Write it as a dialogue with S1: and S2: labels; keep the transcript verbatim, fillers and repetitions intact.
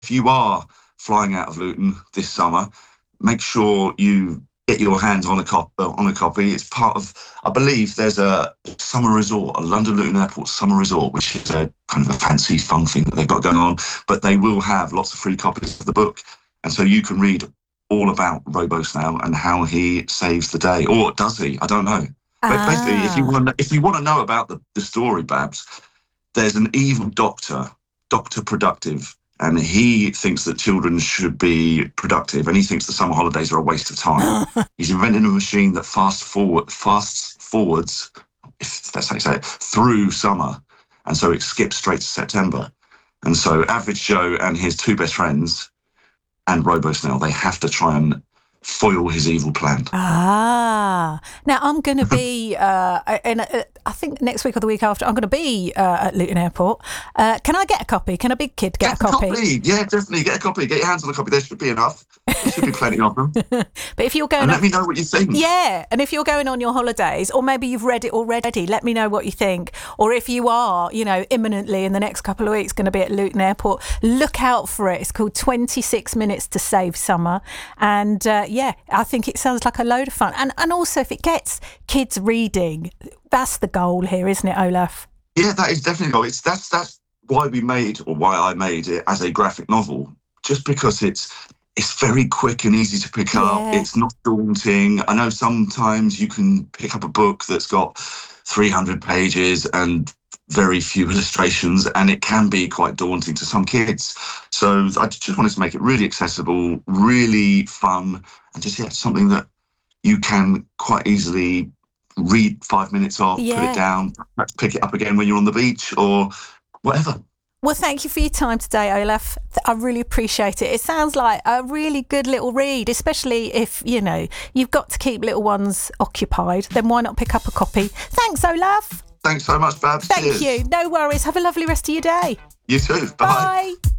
S1: if you are flying out of Luton this summer, make sure you get your hands on a copy. On a copy, it's part of. I believe there's a summer resort, a London Luton Airport summer resort, which is a kind of a fancy, fun thing that they've got going on. But they will have lots of free copies of the book, and so you can read all about Robosnail and how he saves the day, or does he? I don't know. But
S2: Ah.
S1: basically, if you want, to, if you want to know about the, the story, Babs, there's an evil doctor, Doctor Productive, and he thinks that children should be productive, and he thinks the summer holidays are a waste of time. He's invented a machine that fast forward, fasts forwards, if that's how you say it, through summer, and so it skips straight to September. And so Average Joe and his two best friends and Robosnail, they have to try and foil his evil plan.
S2: Ah, now I'm going to be, uh, and uh, I think next week or the week after, I'm going to be uh, at Luton Airport. Uh, can I get a copy? Can a big kid get,
S1: Get
S2: a copy?
S1: copy? Yeah, definitely get a copy. Get your hands on a copy. There should be enough. There should be plenty of them.
S2: But if you're going,
S1: and
S2: on,
S1: let me know what you think.
S2: Yeah, and if you're going on your holidays, or maybe you've read it already, let me know what you think. Or if you are, you know, imminently in the next couple of weeks going to be at Luton Airport, look out for it. It's called twenty-six Minutes to Save Summer, and uh, yeah, I think it sounds like a load of fun. And and also, if it gets kids reading, that's the goal here, isn't it, Olaf?
S1: Yeah, that is definitely the goal. It's that's that's why we made, or why I made it as a graphic novel, just because it's it's very quick and easy to pick up.
S2: Yeah.
S1: It's not daunting. I know sometimes you can pick up a book that's got three hundred pages and very few illustrations, and it can be quite daunting to some kids. So I just wanted to make it really accessible, really fun, and just yeah, something that you can quite easily read five minutes of,
S2: Yeah.
S1: put it down, pick it up again when you're on the beach or whatever.
S2: Well, thank you for your time today, Olaf. I really appreciate it. It sounds like a really good little read, especially if, you know, you've got to keep little ones occupied. Then why not pick up a copy? Thanks, Olaf.
S1: Thanks so much, Babs.
S2: Thank
S1: Cheers.
S2: you. No worries. Have a lovely rest of your day.
S1: You too. Bye.
S2: Bye.